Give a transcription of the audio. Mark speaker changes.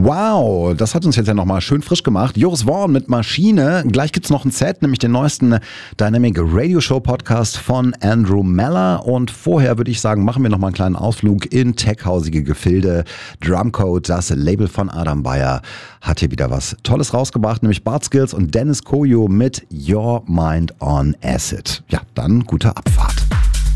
Speaker 1: Wow, das hat uns jetzt ja nochmal schön frisch gemacht. Joris Voorn mit Maschine. Gleich gibt's noch ein Set, nämlich den neuesten Dynamic Radio Show Podcast von Andrew Meller. Und vorher würde ich sagen, machen wir nochmal einen kleinen Ausflug in tech-hausige Gefilde. Drumcode, das Label von Adam Beyer, hat hier wieder was Tolles rausgebracht, nämlich Bart Skills und Dennis Koyo mit Your Mind on Acid. Ja, dann gute Abfahrt.